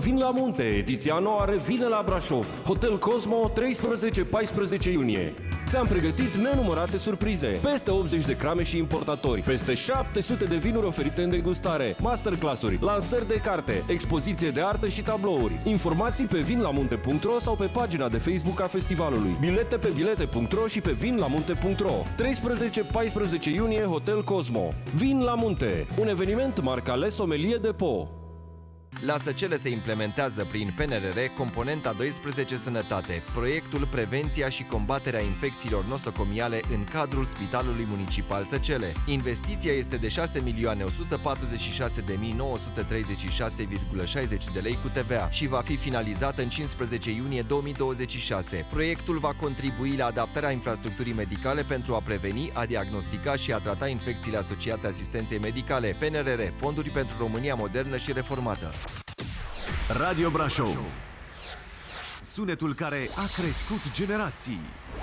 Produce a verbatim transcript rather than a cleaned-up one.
Vin la Munte, ediția anuară vine la Brașov. Hotel Cosmo, treisprezece paisprezece iunie. Ți-am pregătit nenumărate surprize, peste optzeci de crame și importatori, peste șapte sute de vinuri oferite în degustare, masterclass-uri, lansări de carte, expoziție de artă și tablouri. Informații pe vinlamunte punct ro sau pe pagina de Facebook a festivalului. Bilete pe bilete punct ro și pe vinlamunte punct ro. treisprezece paisprezece iunie, Hotel Cosmo. Vin la Munte, un eveniment marca Le Sommelier Depot. La Săcele se implementează prin P N R R componenta doisprezece Sănătate, proiectul Prevenția și combaterea infecțiilor nosocomiale în cadrul Spitalului Municipal Săcele. Investiția este de șase milioane o sută patruzeci și șase de mii nouă sute treizeci și șase virgulă șaizeci de lei cu T V A și va fi finalizată în cincisprezece iunie două mii douăzeci și șase. Proiectul va contribui la adaptarea infrastructurii medicale pentru a preveni, a diagnostica și a trata infecțiile asociate asistenței medicale. P N R R, Fonduri pentru România modernă și reformată. Radio Brașov, sunetul care a crescut generații.